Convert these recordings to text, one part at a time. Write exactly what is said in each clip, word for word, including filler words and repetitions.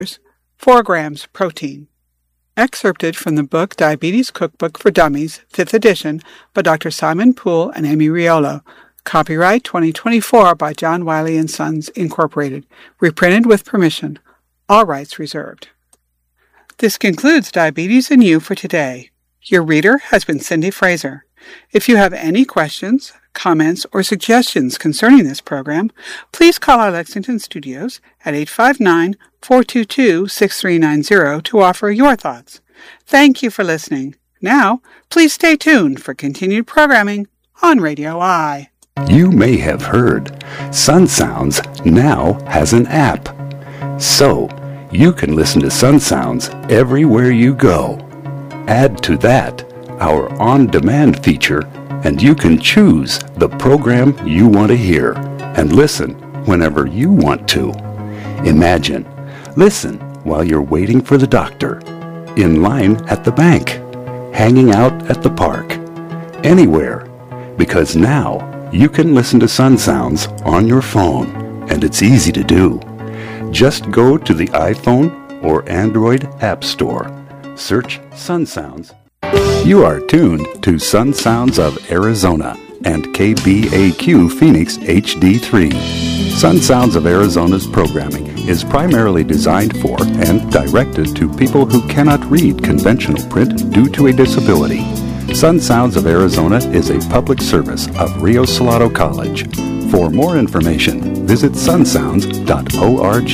four grams protein. Excerpted from the book Diabetes Cookbook for Dummies, fifth edition, by Doctor Simon Poole and Amy Riolo. Copyright twenty twenty-four by John Wiley and Sons, Incorporated. Reprinted with permission. All rights reserved. This concludes Diabetes and You for today. Your reader has been Cindy Fraser. If you have any questions, comments, or suggestions concerning this program, please call our Lexington studios at eight five nine, four two two, six three nine zero to offer your thoughts. Thank you for listening. Now, please stay tuned for continued programming on Radio I. You may have heard Sun Sounds now has an app. So, you can listen to Sun Sounds everywhere you go. Add to that our on-demand feature, and you can choose the program you want to hear and listen whenever you want to. Imagine, listen while you're waiting for the doctor, in line at the bank, hanging out at the park, anywhere, because now you can listen to Sun Sounds on your phone, and it's easy to do. Just go to the iPhone or Android App Store. Search Sun Sounds. You are tuned to Sun Sounds of Arizona and K B A Q Phoenix H D three. Sun Sounds of Arizona's programming is primarily designed for and directed to people who cannot read conventional print due to a disability. Sun Sounds of Arizona is a public service of Rio Salado College. For more information, visit sun sounds dot org.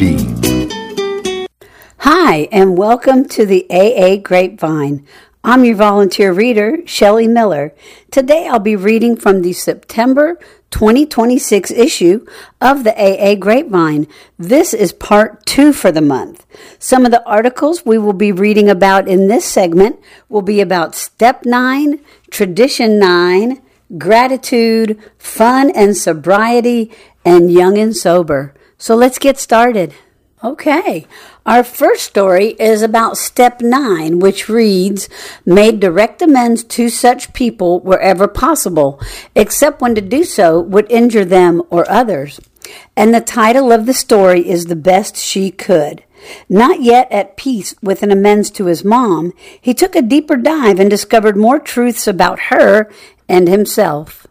Hi, and welcome to the A A Grapevine. I'm your volunteer reader, Shelley Miller. Today I'll be reading from the September twenty twenty-six issue of the A A Grapevine. This is part two for the month. Some of the articles we will be reading about in this segment will be about Step nine, Tradition nine, Gratitude, Fun and Sobriety, and Young and Sober. So let's get started. Okay, our first story is about Step nine, which reads, made direct amends to such people wherever possible, except when to do so would injure them or others. And the title of the story is The Best She Could. Not yet at peace with an amends to his mom, he took a deeper dive and discovered more truths about her and himself.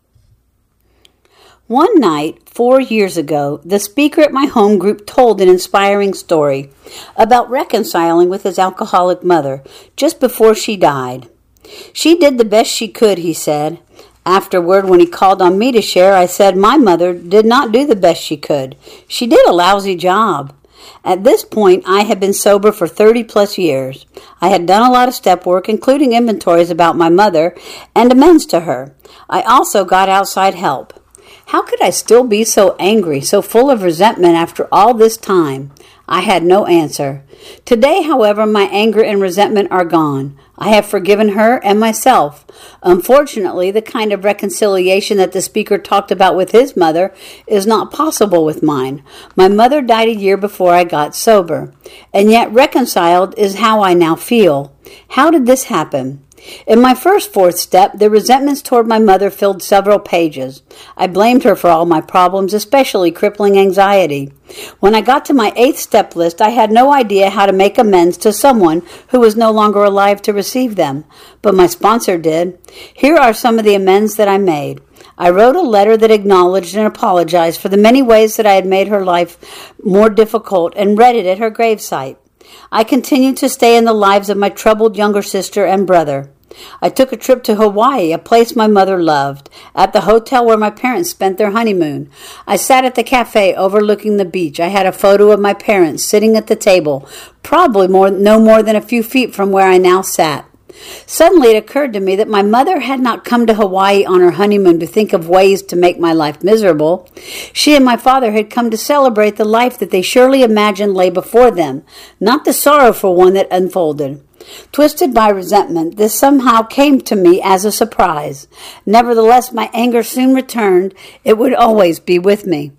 One night, four years ago, the speaker at my home group told an inspiring story about reconciling with his alcoholic mother just before she died. She did the best she could, he said. Afterward, when he called on me to share, I said my mother did not do the best she could. She did a lousy job. At this point, I had been sober for thirty plus years. I had done a lot of step work, including inventories about my mother and amends to her. I also got outside help. How could I still be so angry, so full of resentment after all this time? I had no answer. Today, however, my anger and resentment are gone. I have forgiven her and myself. Unfortunately, the kind of reconciliation that the speaker talked about with his mother is not possible with mine. My mother died a year before I got sober, and yet reconciled is how I now feel. How did this happen? In my first fourth step, the resentments toward my mother filled several pages. I blamed her for all my problems, especially crippling anxiety. When I got to my eighth step list, I had no idea how to make amends to someone who was no longer alive to receive them, but my sponsor did. Here are some of the amends that I made. I wrote a letter that acknowledged and apologized for the many ways that I had made her life more difficult and read it at her gravesite. I continued to stay in the lives of my troubled younger sister and brother. I took a trip to Hawaii, a place my mother loved, at the hotel where my parents spent their honeymoon. I sat at the cafe overlooking the beach. I had a photo of my parents sitting at the table, probably more, no more than a few feet from where I now sat. Suddenly it occurred to me that my mother had not come to Hawaii on her honeymoon to think of ways to make my life miserable. She and my father had come to celebrate the life that they surely imagined lay before them, not the sorrowful one that unfolded. Twisted by resentment, this somehow came to me as a surprise. Nevertheless, my anger soon returned. It would always be with me.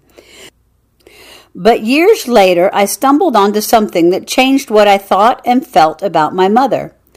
But years later, I stumbled onto something that changed what I thought and felt about my mother.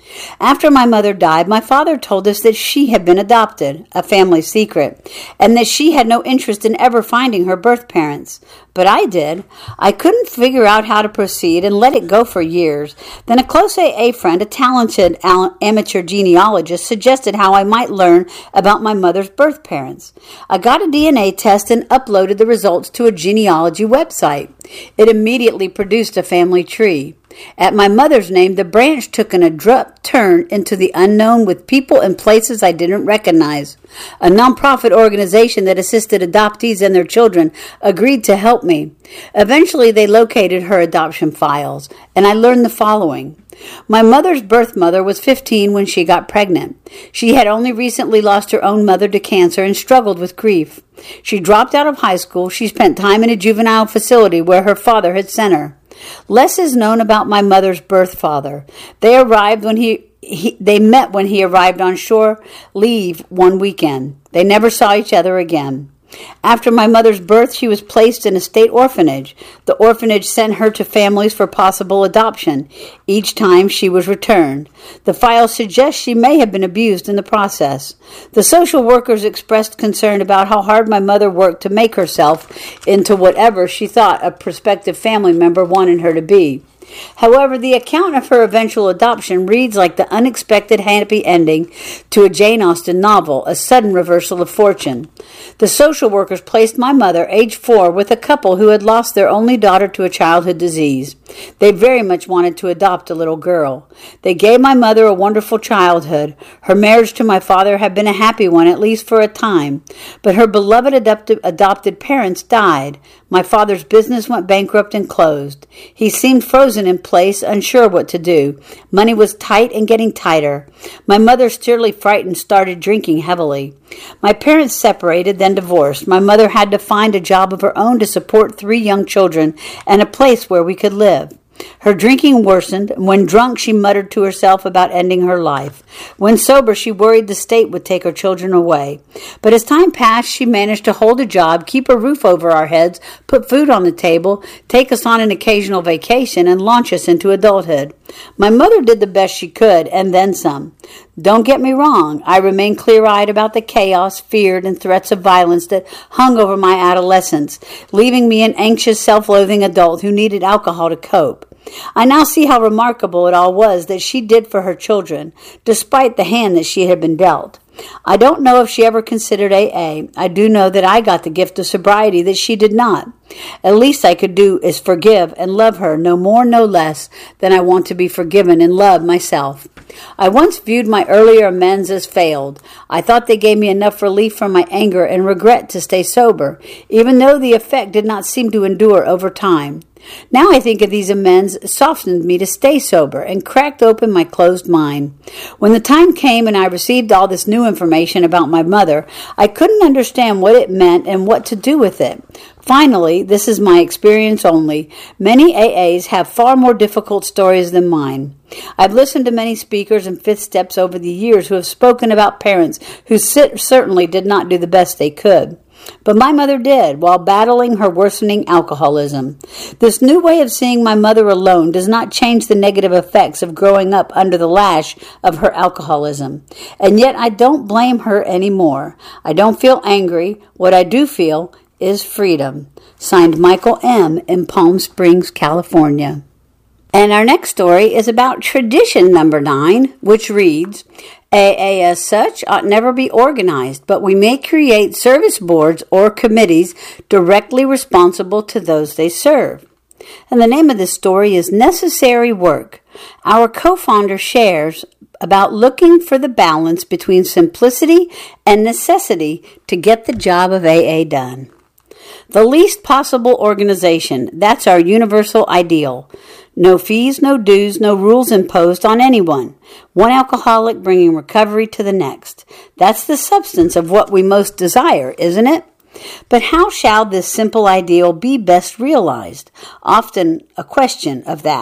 After my mother died, my father told us that she had been adopted, a family secret, and that she had no interest in ever finding her birth parents. But I did. I couldn't figure out how to proceed and let it go for years. Then a close A A friend, a talented amateur genealogist, suggested how I might learn about my mother's birth parents. I got a D N A test and uploaded the results to a genealogy website. It immediately produced a family tree. At my mother's name, the branch took an abrupt turn into the unknown with people and places I didn't recognize. A nonprofit organization that assisted adoptees and their children agreed to help me. Eventually, they located her adoption files, and I learned the following. My mother's birth mother was fifteen when she got pregnant. She had only recently lost her own mother to cancer and struggled with grief. She dropped out of high school. She spent time in a juvenile facility where her father had sent her. Less is known about my mother's birth father. They arrived when he, he they met when he arrived on shore leave one weekend. They never saw each other again. After my mother's birth, she was placed in a state orphanage. The orphanage sent her to families for possible adoption. Each time she was returned. The file suggests she may have been abused in the process. The social workers expressed concern about how hard my mother worked to make herself into whatever she thought a prospective family member wanted her to be. However, the account of her eventual adoption reads like the unexpected happy ending to a Jane Austen novel, a sudden reversal of fortune. The social workers placed my mother, age four, with a couple who had lost their only daughter to a childhood disease. They very much wanted to adopt a little girl. They gave my mother a wonderful childhood. Her marriage to my father had been a happy one, at least for a time. But her beloved adopted, adopted parents died. My father's business went bankrupt and closed. He seemed frozen in place, unsure what to do. Money was tight and getting tighter. My mother, still frightened, started drinking heavily. My parents separated, then divorced. My mother had to find a job of her own to support three young children and a place where we could live. Her drinking worsened. When drunk, she muttered to herself about ending her life. When sober, she worried the state would take her children away. But as time passed, she managed to hold a job, keep a roof over our heads, put food on the table, take us on an occasional vacation, and launch us into adulthood. My mother did the best she could, and then some. Don't get me wrong, I remained clear-eyed about the chaos, fear, and threats of violence that hung over my adolescence, leaving me an anxious, self-loathing adult who needed alcohol to cope. I now see how remarkable it all was that she did for her children, despite the hand that she had been dealt. I don't know if she ever considered A A. I do know that I got the gift of sobriety that she did not. At least I could do is forgive and love her, no more, no less than I want to be forgiven and loved myself. I once viewed my earlier amends as failed. I thought they gave me enough relief from my anger and regret to stay sober, even though the effect did not seem to endure over time. Now I think of these amends softened me to stay sober and cracked open my closed mind. When the time came and I received all this new information about my mother, I couldn't understand what it meant and what to do with it. Finally, this is my experience only. Many A As have far more difficult stories than mine. I've listened to many speakers and fifth steps over the years who have spoken about parents who certainly did not do the best they could. But my mother did, while battling her worsening alcoholism. This new way of seeing my mother alone does not change the negative effects of growing up under the lash of her alcoholism. And yet I don't blame her anymore. I don't feel angry. What I do feel is freedom. Signed, Michael M. in Palm Springs, California. And our next story is about tradition number nine, which reads, A A as such ought never be organized, but we may create service boards or committees directly responsible to those they serve. And the name of this story is Necessary Work. Our co-founder shares about looking for the balance between simplicity and necessity to get the job of A A done. The least possible organization, that's our universal ideal. No fees, no dues, no rules imposed on anyone. One alcoholic bringing recovery to the next. That's the substance of what we most desire, isn't it? But how shall this simple ideal be best realized? Often a question of that.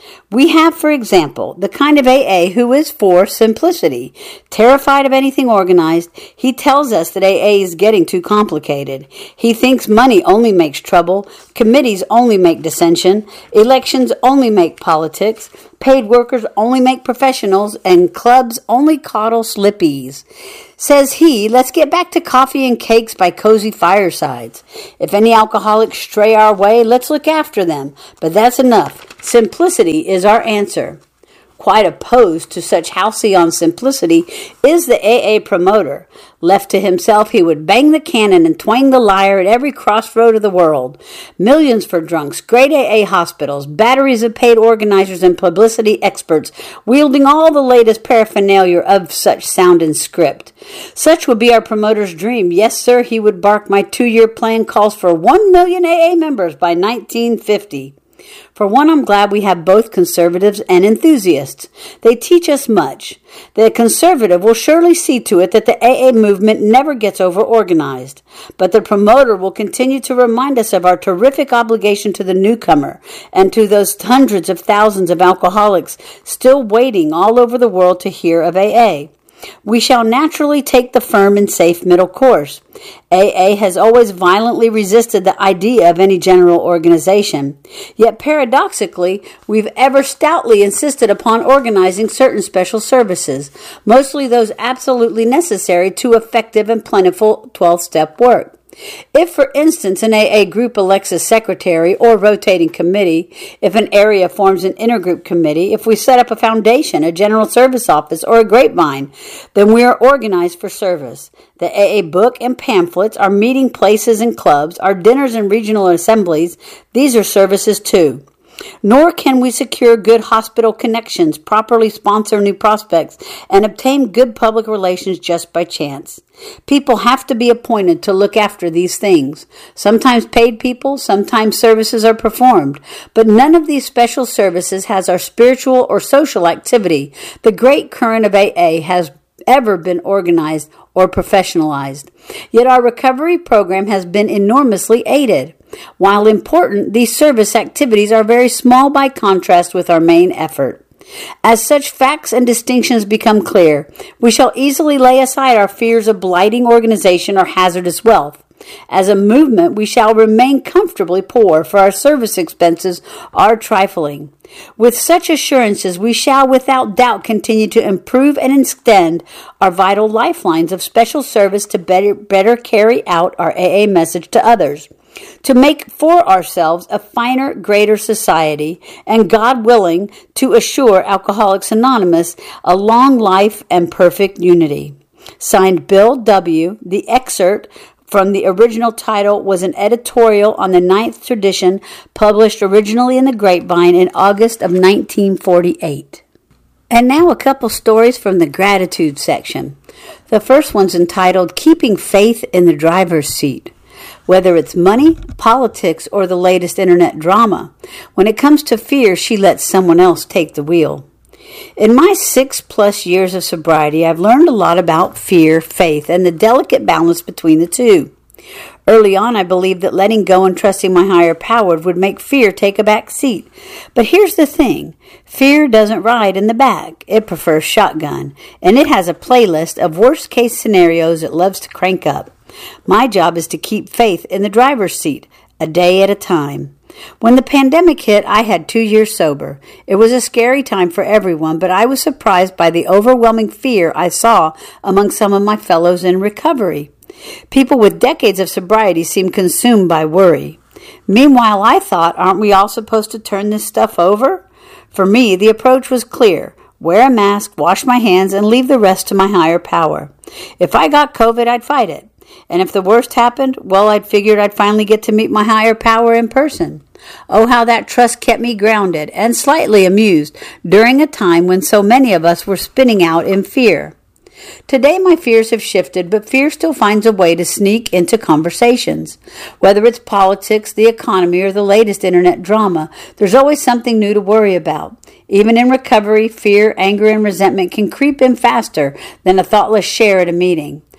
We have, for example, the kind of A A who is for simplicity. Terrified of anything organized, he tells us that A A is getting too complicated. He thinks money only makes trouble, committees only make dissension, elections only make politics, paid workers only make professionals, and clubs only coddle slippies. Says he, let's get back to coffee and cakes by cozy firesides. If any alcoholics stray our way, let's look after them. But that's enough. Simplicity is our answer. Quite opposed to such halcyon simplicity is the A A promoter. Left to himself, he would bang the cannon and twang the lyre at every crossroad of the world. Millions for drunks, great A A hospitals, batteries of paid organizers and publicity experts, wielding all the latest paraphernalia of such sound and script. Such would be our promoter's dream. Yes, sir, he would bark, my two-year plan calls for one million A A members by nineteen fifty. For one, I'm glad we have both conservatives and enthusiasts. They teach us much. The conservative will surely see to it that the A A movement never gets over-organized. But the promoter will continue to remind us of our terrific obligation to the newcomer and to those hundreds of thousands of alcoholics still waiting all over the world to hear of A A. We shall naturally take the firm and safe middle course. A A has always violently resisted the idea of any general organization. Yet paradoxically, we've ever stoutly insisted upon organizing certain special services, mostly those absolutely necessary to effective and plentiful twelve-step work. If, for instance, an A A group elects a secretary or rotating committee, if an area forms an intergroup committee, if we set up a foundation, a general service office, or a grapevine, then we are organized for service. The A A book and pamphlets, our meeting places and clubs, our dinners and regional assemblies, these are services too. Nor can we secure good hospital connections, properly sponsor new prospects, and obtain good public relations just by chance. People have to be appointed to look after these things. Sometimes paid people, sometimes services are performed, but none of these special services has our spiritual or social activity. The great current of A A has ever been organized or professionalized. Yet our recovery program has been enormously aided. While important, these service activities are very small by contrast with our main effort. As such facts and distinctions become clear, we shall easily lay aside our fears of blighting organization or hazardous wealth. As a movement, we shall remain comfortably poor, for our service expenses are trifling. With such assurances, we shall without doubt continue to improve and extend our vital lifelines of special service to better, better carry out our A A message to others, to make for ourselves a finer, greater society, and God willing, to assure Alcoholics Anonymous a long life and perfect unity. Signed, Bill W. The excerpt from the original title was an editorial on the ninth tradition, published originally in the Grapevine in August of nineteen forty-eight. And now a couple stories from the gratitude section. The first one's entitled, Keeping Faith in the Driver's Seat. Whether it's money, politics, or the latest internet drama, when it comes to fear, she lets someone else take the wheel. In my six-plus years of sobriety, I've learned a lot about fear, faith, and the delicate balance between the two. Early on, I believed that letting go and trusting my higher power would make fear take a back seat. But here's the thing. Fear doesn't ride in the back. It prefers shotgun, and it has a playlist of worst-case scenarios it loves to crank up. My job is to keep faith in the driver's seat, a day at a time. When the pandemic hit, I had two years sober. It was a scary time for everyone, but I was surprised by the overwhelming fear I saw among some of my fellows in recovery. People with decades of sobriety seemed consumed by worry. Meanwhile, I thought, aren't we all supposed to turn this stuff over? For me, the approach was clear. Wear a mask, wash my hands, and leave the rest to my higher power. If I got COVID, I'd fight it. And if the worst happened, well, I'd figured I'd finally get to meet my higher power in person. Oh, how that trust kept me grounded and slightly amused during a time when so many of us were spinning out in fear. Today my fears have shifted, but fear still finds a way to sneak into conversations. Whether it's politics, the economy, or the latest internet drama, there's always something new to worry about. Even in recovery, fear, anger, and resentment can creep in faster than a thoughtless share at a meeting.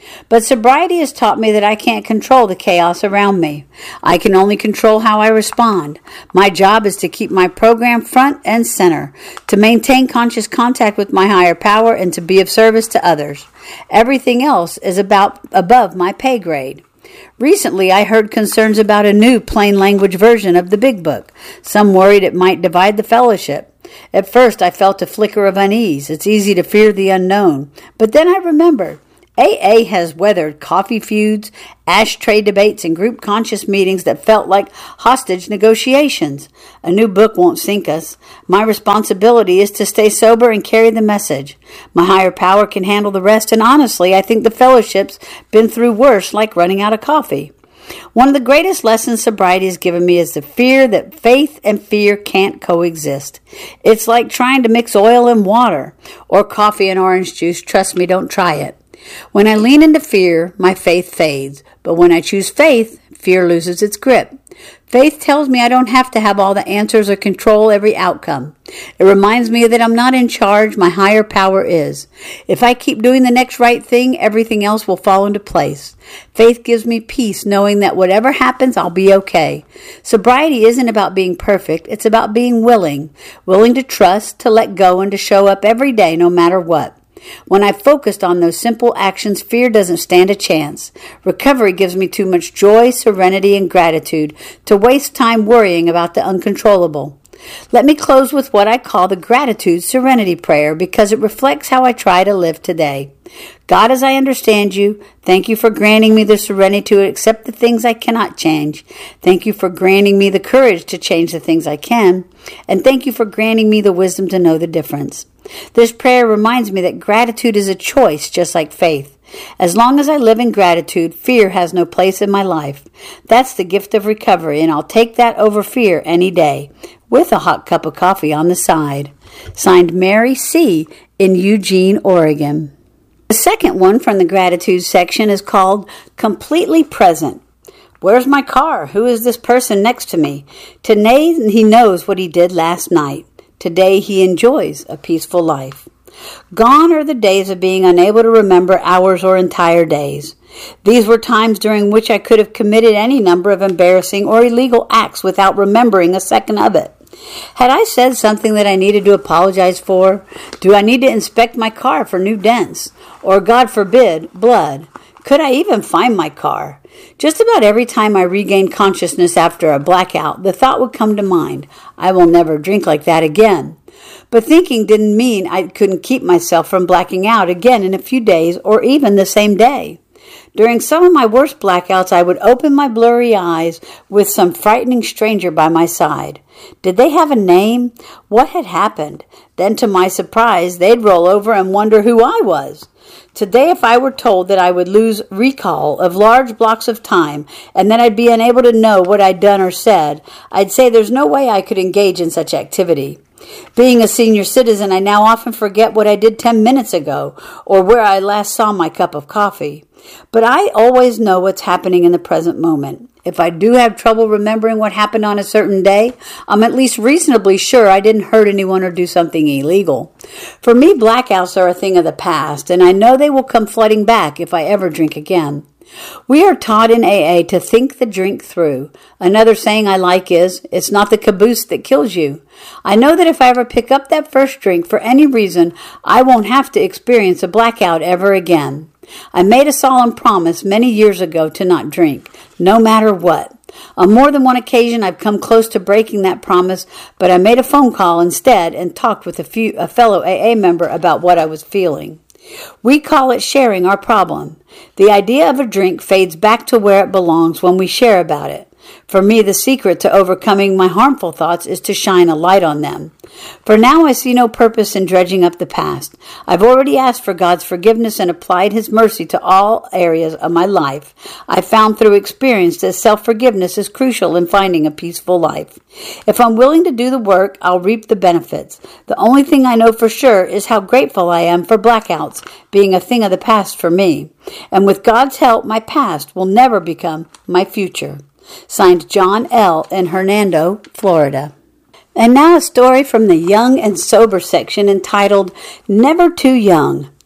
But sobriety has taught me that I can't control the chaos around me. I can only control how I respond. My job is to keep my program front and center, to maintain conscious contact with my higher power, and to be of service to others. Everything else is about above my pay grade. Recently, I heard concerns about a new plain language version of the Big Book. Some worried it might divide the fellowship. At first, I felt a flicker of unease. It's easy to fear the unknown. But then I remembered. A A has weathered coffee feuds, ashtray debates, and group conscious meetings that felt like hostage negotiations. A new book won't sink us. My responsibility is to stay sober and carry the message. My higher power can handle the rest, and honestly, I think the fellowship's been through worse, like running out of coffee. One of the greatest lessons sobriety has given me is the fear that faith and fear can't coexist. It's like trying to mix oil and water, or coffee and orange juice. Trust me, don't try it. When I lean into fear, my faith fades. But when I choose faith, fear loses its grip. Faith tells me I don't have to have all the answers or control every outcome. It reminds me that I'm not in charge, my higher power is. If I keep doing the next right thing, everything else will fall into place. Faith gives me peace, knowing that whatever happens, I'll be okay. Sobriety isn't about being perfect, it's about being willing. Willing to trust, to let go, and to show up every day no matter what. When I focused on those simple actions, fear doesn't stand a chance. Recovery gives me too much joy, serenity, and gratitude to waste time worrying about the uncontrollable. Let me close with what I call the gratitude serenity prayer because it reflects how I try to live today. God, as I understand you, thank you for granting me the serenity to accept the things I cannot change. Thank you for granting me the courage to change the things I can. And thank you for granting me the wisdom to know the difference. This prayer reminds me that gratitude is a choice, just like faith. As long as I live in gratitude, fear has no place in my life. That's the gift of recovery, and I'll take that over fear any day, with a hot cup of coffee on the side. Signed, Mary C. in Eugene, Oregon. The second one from the gratitude section is called Completely Present. Where's my car? Who is this person next to me? Today he knows what he did last night. Today he enjoys a peaceful life. Gone are the days of being unable to remember hours or entire days. These were times during which I could have committed any number of embarrassing or illegal acts without remembering a second of it. Had I said something that I needed to apologize for? Do I need to inspect my car for new dents? Or, God forbid, blood? Could I even find my car? Just about every time I regained consciousness after a blackout, the thought would come to mind, I will never drink like that again. But thinking didn't mean I couldn't keep myself from blacking out again in a few days or even the same day. During some of my worst blackouts, I would open my blurry eyes with some frightening stranger by my side. Did they have a name? What had happened? Then, to my surprise, they'd roll over and wonder who I was. Today, if I were told that I would lose recall of large blocks of time and that I'd be unable to know what I'd done or said, I'd say there's no way I could engage in such activity. Being a senior citizen, I now often forget what I did ten minutes ago or where I last saw my cup of coffee. But I always know what's happening in the present moment. If I do have trouble remembering what happened on a certain day, I'm at least reasonably sure I didn't hurt anyone or do something illegal. For me, blackouts are a thing of the past, and I know they will come flooding back if I ever drink again. We are taught in A A to think the drink through. Another saying I like is, it's not the caboose that kills you. I know that if I ever pick up that first drink for any reason, I won't have to experience a blackout ever again. I made a solemn promise many years ago to not drink, no matter what. On more than one occasion, I've come close to breaking that promise, but I made a phone call instead and talked with a, few, a fellow A A member about what I was feeling. We call it sharing our problem. The idea of a drink fades back to where it belongs when we share about it. For me, the secret to overcoming my harmful thoughts is to shine a light on them. For now, I see no purpose in dredging up the past. I've already asked for God's forgiveness and applied His mercy to all areas of my life. I've found through experience that self-forgiveness is crucial in finding a peaceful life. If I'm willing to do the work, I'll reap the benefits. The only thing I know for sure is how grateful I am for blackouts being a thing of the past for me. And with God's help, my past will never become my future. Signed, John L. in Hernando, Florida. And now a story from the Young and Sober section entitled, Never Too Young.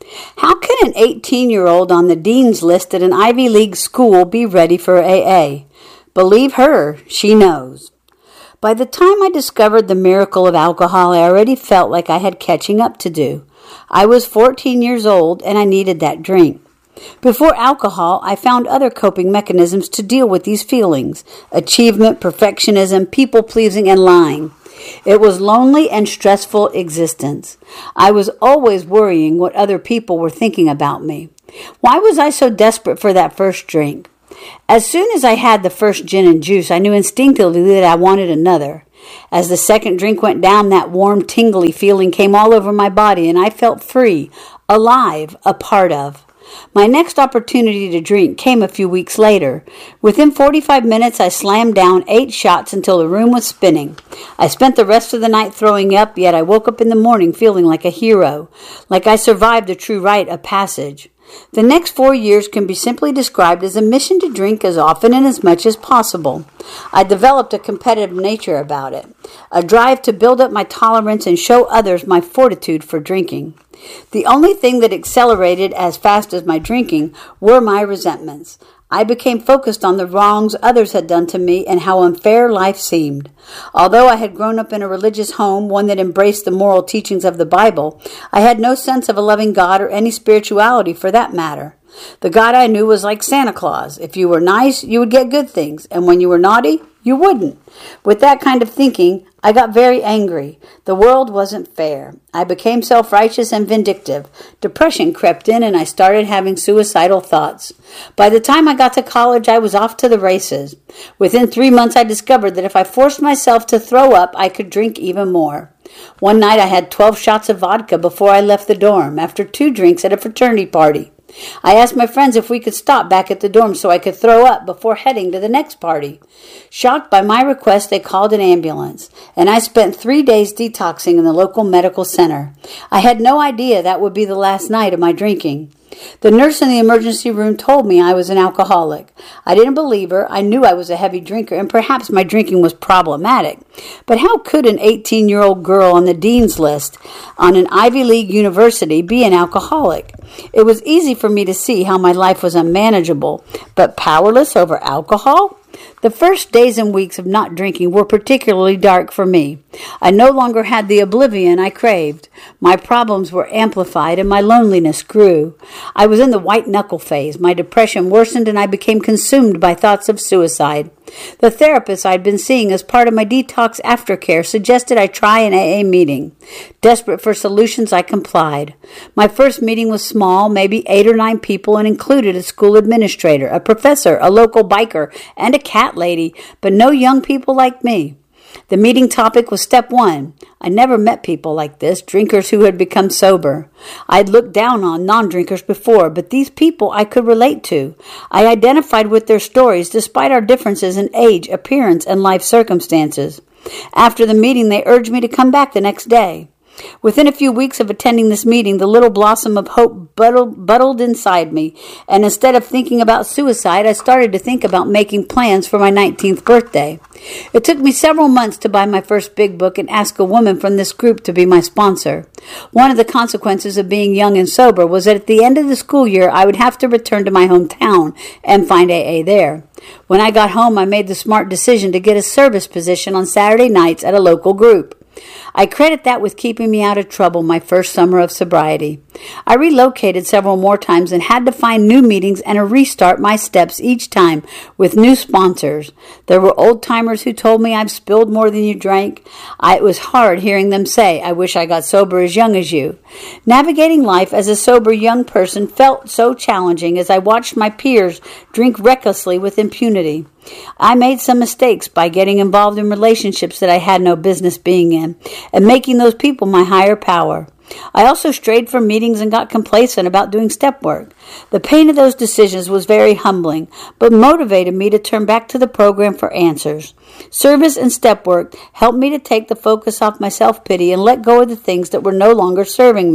How can an eighteen-year-old on the dean's list at an Ivy League school be ready for A A? Believe her, she knows. By the time I discovered the miracle of alcohol, I already felt like I had catching up to do. I was fourteen years old, and I needed that drink. Before alcohol, I found other coping mechanisms to deal with these feelings: achievement, perfectionism, people-pleasing, and lying. It was lonely and stressful existence. I was always worrying what other people were thinking about me. Why was I so desperate for that first drink? As soon as I had the first gin and juice, I knew instinctively that I wanted another. As the second drink went down, that warm, tingly feeling came all over my body, and I felt free, alive, a part of. My next opportunity to drink came a few weeks later. Within forty-five minutes, I slammed down eight shots until the room was spinning. I spent the rest of the night throwing up, yet I woke up in the morning feeling like a hero, like I survived a true rite of passage. The next four years can be simply described as a mission to drink as often and as much as possible. I developed a competitive nature about it, a drive to build up my tolerance and show others my fortitude for drinking. The only thing that accelerated as fast as my drinking were my resentments. I became focused on the wrongs others had done to me and how unfair life seemed. Although I had grown up in a religious home, one that embraced the moral teachings of the Bible, I had no sense of a loving God or any spirituality for that matter. The God I knew was like Santa Claus. If you were nice, you would get good things, and when you were naughty, you wouldn't. With that kind of thinking, I got very angry. The world wasn't fair. I became self-righteous and vindictive. Depression crept in, and I started having suicidal thoughts. By the time I got to college, I was off to the races. Within three months, I discovered that if I forced myself to throw up, I could drink even more. One night, I had twelve shots of vodka before I left the dorm, after two drinks at a fraternity party. I asked my friends if we could stop back at the dorm so I could throw up before heading to the next party. Shocked by my request, they called an ambulance, and I spent three days detoxing in the local medical center. I had no idea that would be the last night of my drinking. The nurse in the emergency room told me I was an alcoholic. I didn't believe her. I knew I was a heavy drinker, and perhaps my drinking was problematic. But how could an eighteen-year-old girl on the dean's list on an Ivy League university be an alcoholic? It was easy for me to see how my life was unmanageable, but powerless over alcohol? The first days and weeks of not drinking were particularly dark for me. I no longer had the oblivion I craved. My problems were amplified and my loneliness grew. I was in the white-knuckle phase. My depression worsened and I became consumed by thoughts of suicide. The therapist I'd been seeing as part of my detox aftercare suggested I try an A A meeting. Desperate for solutions, I complied. My first meeting was small, maybe eight or nine people, and included a school administrator, a professor, a local biker, and a cat lady, but no young people like me. The meeting topic was step one. I never met people like this, drinkers who had become sober. I'd looked down on non-drinkers before, but these people I could relate to. I identified with their stories despite our differences in age, appearance, and life circumstances. After the meeting, they urged me to come back the next day. Within a few weeks of attending this meeting, the little blossom of hope buddled inside me, and instead of thinking about suicide, I started to think about making plans for my nineteenth birthday. It took me several months to buy my first big book and ask a woman from this group to be my sponsor. One of the consequences of being young and sober was that at the end of the school year, I would have to return to my hometown and find A A there. When I got home, I made the smart decision to get a service position on Saturday nights at a local group. I credit that with keeping me out of trouble my first summer of sobriety. I relocated several more times and had to find new meetings and to restart my steps each time with new sponsors. There were old-timers who told me I've spilled more than you drank. I, it was hard hearing them say, I wish I got sober as young as you. Navigating life as a sober young person felt so challenging as I watched my peers drink recklessly with impunity. I made some mistakes by getting involved in relationships that I had no business being in, and making those people my higher power. I also strayed from meetings and got complacent about doing step work. The pain of those decisions was very humbling, but motivated me to turn back to the program for answers. Service and step work helped me to take the focus off my self-pity and let go of the things that were no longer serving me.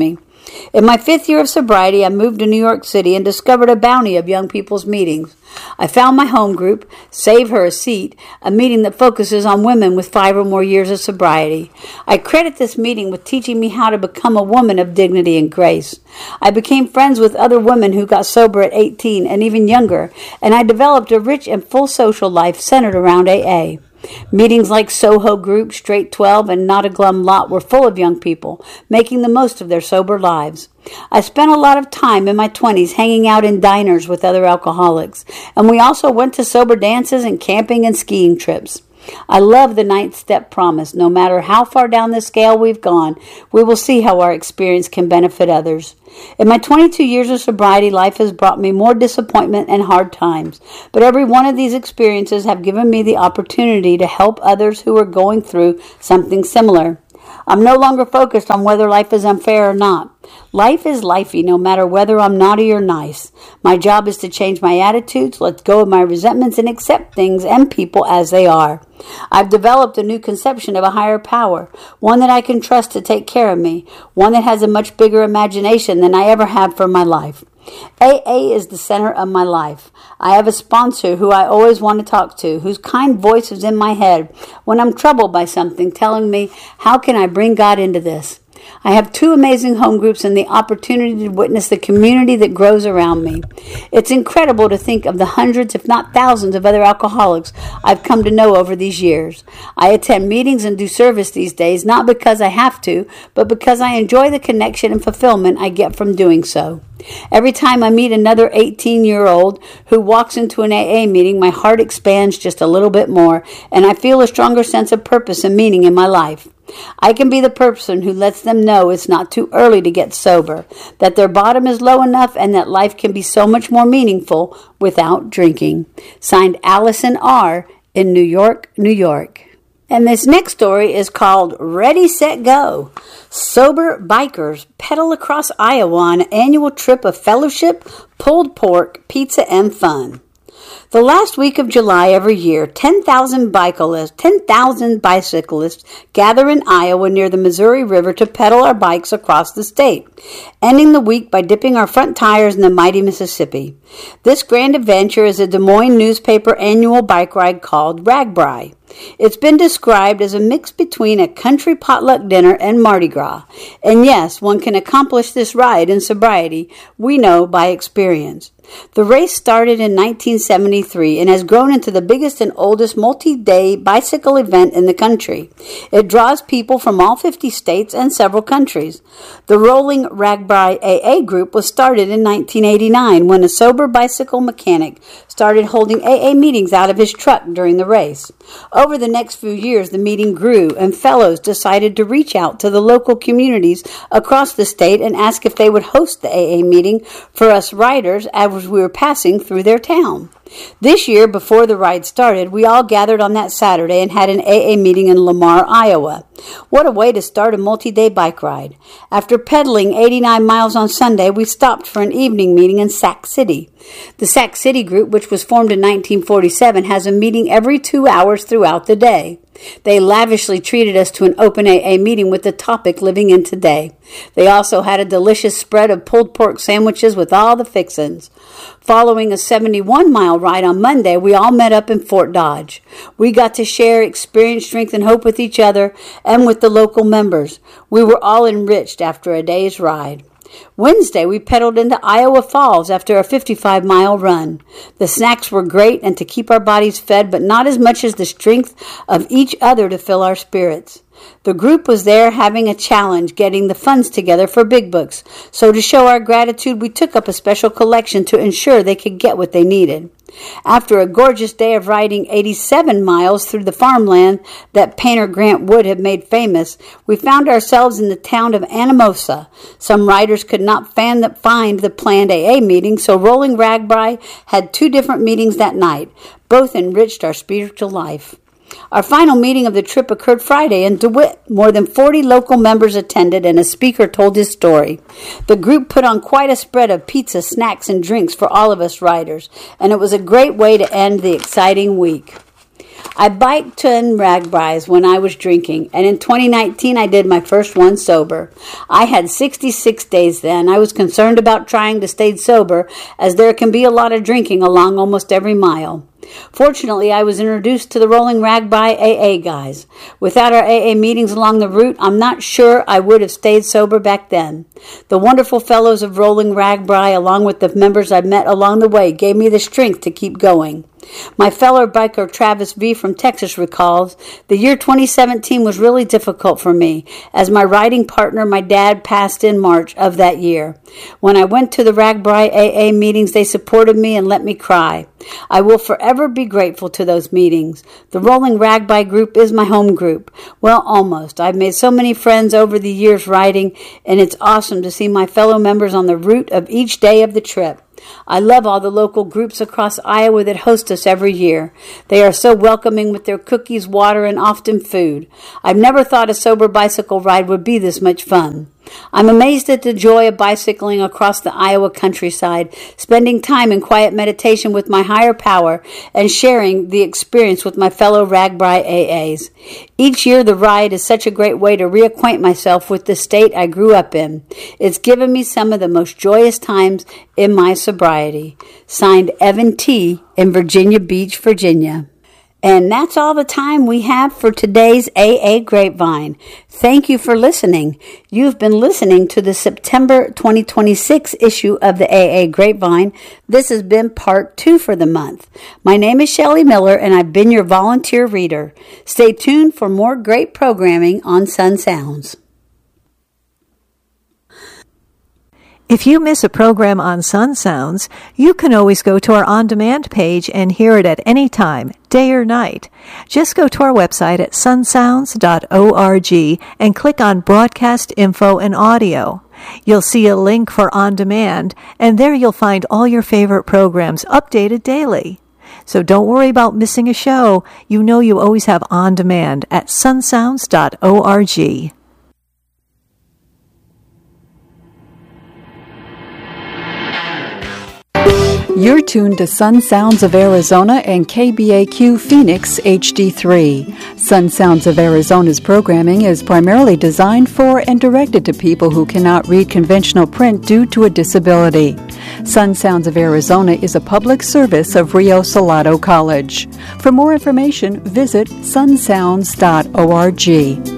In my fifth year of sobriety, I moved to New York City and discovered a bounty of young people's meetings. I found my home group, Save Her a Seat, a meeting that focuses on women with five or more years of sobriety. I credit this meeting with teaching me how to become a woman of dignity and grace. I became friends with other women who got sober at eighteen and even younger, and I developed a rich and full social life centered around A A. Meetings like Soho Group, Straight twelve, and Not a Glum Lot were full of young people, making the most of their sober lives. I spent a lot of time in my twenties hanging out in diners with other alcoholics, and we also went to sober dances and camping and skiing trips. I love the ninth step promise. No matter how far down the scale we've gone, we will see how our experience can benefit others. In my twenty-two years of sobriety, life has brought me more disappointment and hard times, but every one of these experiences have given me the opportunity to help others who are going through something similar. I'm no longer focused on whether life is unfair or not. Life is lifey, no matter whether I'm naughty or nice. My job is to change my attitudes, let go of my resentments, and accept things and people as they are. I've developed a new conception of a higher power, one that I can trust to take care of me, one that has a much bigger imagination than I ever had for my life. A A is the center of my life. I have a sponsor who I always want to talk to, whose kind voice is in my head when I'm troubled by something, telling me, how can I bring God into this? I have two amazing home groups and the opportunity to witness the community that grows around me. It's incredible to think of the hundreds, if not thousands, of other alcoholics I've come to know over these years. I attend meetings and do service these days, not because I have to, but because I enjoy the connection and fulfillment I get from doing so. Every time I meet another eighteen-year-old who walks into an A A meeting, my heart expands just a little bit more, and I feel a stronger sense of purpose and meaning in my life. I can be the person who lets them know it's not too early to get sober, that their bottom is low enough, and that life can be so much more meaningful without drinking. Signed, Allison R. in New York, New York. And this next story is called Ready, Set, Go. Sober bikers pedal across Iowa on an annual trip of fellowship, pulled pork, pizza, and fun. The last week of July every year, ten thousand bicyclists, ten thousand bicyclists gather in Iowa near the Missouri River to pedal our bikes across the state, ending the week by dipping our front tires in the mighty Mississippi. This grand adventure is a Des Moines newspaper annual bike ride called RAGBRAI. It's been described as a mix between a country potluck dinner and Mardi Gras. And yes, one can accomplish this ride in sobriety, we know by experience. The race started in nineteen seventy-three and has grown into the biggest and oldest multi-day bicycle event in the country. It draws people from all fifty states and several countries. The Rolling RAGBRAI A A group was started in nineteen eighty-nine when a sober bicycle mechanic started holding A A meetings out of his truck during the race. Over the next few years, the meeting grew, and fellows decided to reach out to the local communities across the state and ask if they would host the A A meeting for us riders as we were passing through their town. This year, before the ride started, we all gathered on that Saturday and had an A A meeting in Lamar, Iowa. What a way to start a multi-day bike ride. After pedaling eighty-nine miles on Sunday, we stopped for an evening meeting in Sac City. The Sac City group, which was formed in nineteen forty-seven, has a meeting every two hours throughout the day. They lavishly treated us to an open A A meeting with the topic living in today. They also had a delicious spread of pulled pork sandwiches with all the fixins. Following a seventy-one mile ride on Monday, we all met up in Fort Dodge. We got to share experience, strength, and hope with each other and with the local members. We were all enriched after a day's ride. Wednesday, we pedaled into Iowa Falls after a fifty-five mile run. The snacks were great and to keep our bodies fed, but not as much as the strength of each other to fill our spirits. The group was there having a challenge getting the funds together for Big Books, so to show our gratitude, we took up a special collection to ensure they could get what they needed. After a gorgeous day of riding eighty-seven miles through the farmland that painter Grant Wood had made famous, we found ourselves in the town of Anamosa. Some riders could not find the planned A A meeting, so Rolling RAGBRAI had two different meetings that night. Both enriched our spiritual life. Our final meeting of the trip occurred Friday in DeWitt. More than forty local members attended and a speaker told his story. The group put on quite a spread of pizza, snacks, and drinks for all of us riders, and it was a great way to end the exciting week. I biked ten ragbis when I was drinking, and in twenty nineteen I did my first one sober. I had sixty-six days then. I was concerned about trying to stay sober, as there can be a lot of drinking along almost every mile. Fortunately, I was introduced to the Rolling Ragbi A A guys. Without our A A meetings along the route, I'm not sure I would have stayed sober back then. The wonderful fellows of Rolling Ragbi, along with the members I met along the way, gave me the strength to keep going. My fellow biker Travis V. from Texas recalls, the year twenty seventeen was really difficult for me, as my riding partner, my dad, passed in March of that year. When I went to the Ragbi A A meetings, they supported me and let me cry. I will forever be grateful to those meetings. The Rolling Ragbi group is my home group. Well, almost. I've made so many friends over the years riding, and it's awesome to see my fellow members on the route of each day of the trip. I love all the local groups across Iowa that host us every year. They are so welcoming with their cookies, water, and often food. I've never thought a sober bicycle ride would be this much fun. I'm amazed at the joy of bicycling across the Iowa countryside, spending time in quiet meditation with my higher power, and sharing the experience with my fellow Ragbi A As. Each year the ride is such a great way to reacquaint myself with the state I grew up in. It's given me some of the most joyous times in my sobriety. Signed, Evan T. in Virginia Beach, Virginia. And that's all the time we have for today's A A Grapevine. Thank you for listening. You've been listening to the September twenty twenty-six issue of the A A Grapevine. This has been part two for the month. My name is Shelley Miller, and I've been your volunteer reader. Stay tuned for more great programming on Sun Sounds. If you miss a program on Sun Sounds, you can always go to our on-demand page and hear it at any time, day or night. Just go to our website at sun sounds dot org and click on Broadcast Info and Audio. You'll see a link for on-demand, and there you'll find all your favorite programs updated daily. So don't worry about missing a show. You know you always have on-demand at sun sounds dot org. You're tuned to Sun Sounds of Arizona and K B A Q Phoenix H D three. Sun Sounds of Arizona's programming is primarily designed for and directed to people who cannot read conventional print due to a disability. Sun Sounds of Arizona is a public service of Rio Salado College. For more information, visit sun sounds dot org.